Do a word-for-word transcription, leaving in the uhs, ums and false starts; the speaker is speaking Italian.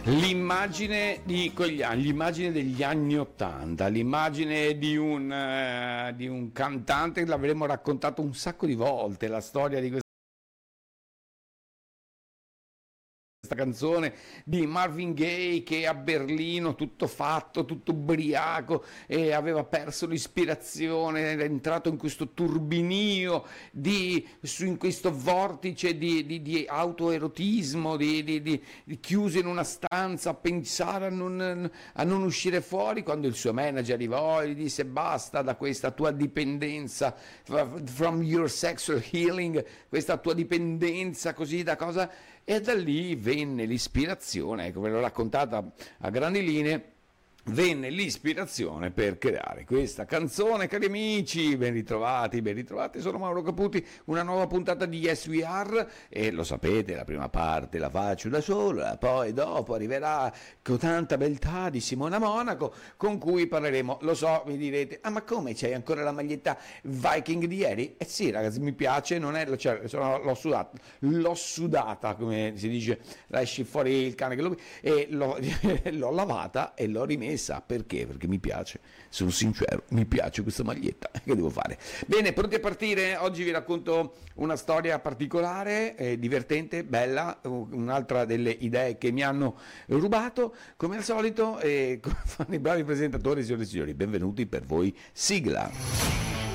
L'immagine di quegli anni, l'immagine degli anni Ottanta, l'immagine di un, eh, di un cantante che l'avremmo raccontato un sacco di volte, la storia di questa canzone di Marvin Gaye che a Berlino tutto fatto, tutto ubriaco e aveva perso l'ispirazione, era entrato in questo turbinio di, su, in questo vortice di, di, di autoerotismo, di, di, di, di chiuso in una stanza a pensare a non, a non uscire fuori, quando il suo manager arrivò e gli disse basta da questa tua dipendenza, from your sexual healing, questa tua dipendenza così da cosa, e da lì venne l'ispirazione, come l'ho raccontata a grandi linee, venne l'ispirazione per creare questa canzone. Cari amici, ben ritrovati, ben ritrovati, sono Mauro Caputi, una nuova puntata di Yes We Are, e lo sapete, la prima parte la faccio da sola, poi dopo arriverà con tanta beltà di Simona Monaco, con cui parleremo. Lo so, mi direte, ah ma come, c'hai ancora la maglietta Viking di ieri? Eh sì ragazzi, mi piace, non è, cioè, sono, l'ho sudata, l'ho sudata, come si dice, la esci fuori il cane che lo, e l'ho, l'ho lavata e l'ho rimessa. Perché? Perché mi piace, sono sincero, mi piace questa maglietta, che devo fare? Bene, pronti a partire? Oggi vi racconto una storia particolare, eh, divertente, bella, un'altra delle idee che mi hanno rubato, come al solito, e come fanno i bravi presentatori, signori e signori, benvenuti per voi, sigla.